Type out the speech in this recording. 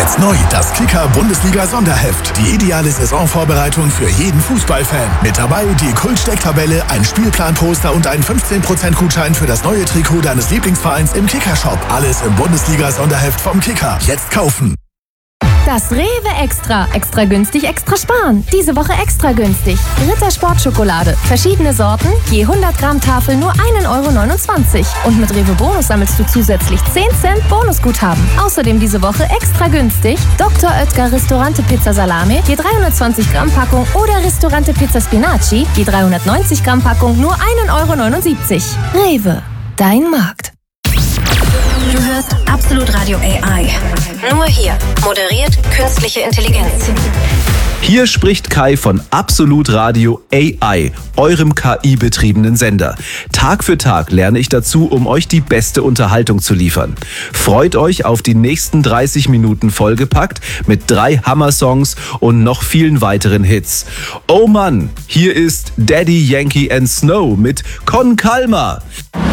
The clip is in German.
Jetzt neu das Kicker-Bundesliga-Sonderheft. Die ideale Saisonvorbereitung für jeden Fußballfan. Mit dabei die Kult-Stecktabelle, ein Spielplanposter und ein 15% Gutschein für das neue Trikot deines Lieblingsvereins im Kicker-Shop. Alles im Bundesliga-Sonderheft vom Kicker. Jetzt kaufen. Das Rewe Extra. Extra günstig, extra sparen. Diese Woche extra günstig. Ritter Sportschokolade. Verschiedene Sorten, je 100 Gramm Tafel nur 1,29 €. Und mit Rewe Bonus sammelst du zusätzlich 10 Cent Bonusguthaben. Außerdem diese Woche extra günstig Dr. Oetker Ristorante Pizza Salami, je 320 Gramm Packung oder Ristorante Pizza Spinaci, je 390 Gramm Packung nur 1,79 €. Rewe, dein Markt. Du hörst Absolut Radio AI. Nur hier. Moderiert künstliche Intelligenz. Hier spricht Kai von Absolut Radio AI, eurem KI-betriebenen Sender. Tag für Tag lerne ich dazu, um euch die beste Unterhaltung zu liefern. Freut euch auf die nächsten 30 Minuten vollgepackt mit 3 Hammer-Songs und noch vielen weiteren Hits. Oh Mann, hier ist Daddy Yankee and Snow mit Con Calma.